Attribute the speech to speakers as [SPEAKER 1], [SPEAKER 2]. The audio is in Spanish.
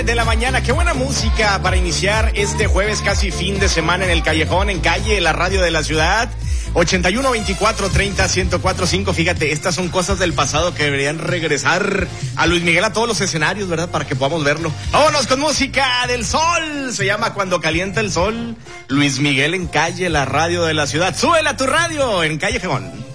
[SPEAKER 1] De la mañana, qué buena música para iniciar este jueves casi fin de semana en el Callejón, en Calle, la radio de la ciudad. 81 24 30 1045. Fíjate, estas son cosas del pasado que deberían regresar a Luis Miguel a todos los escenarios, ¿verdad? Para que podamos verlo. Vámonos con música del sol. Se llama Cuando Calienta el Sol. Luis Miguel en Calle, la radio de la ciudad. Súbela a tu radio en Callejón.